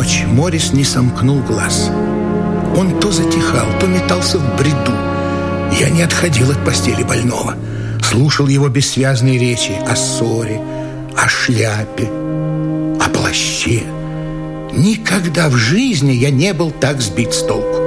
ночь Морис не сомкнул глаз. Он то затихал, то метался в бреду. Я не отходил от постели больного. Слушал его бессвязные речи о ссоре, о шляпе, о плаще. Никогда в жизни я не был так сбит с толку.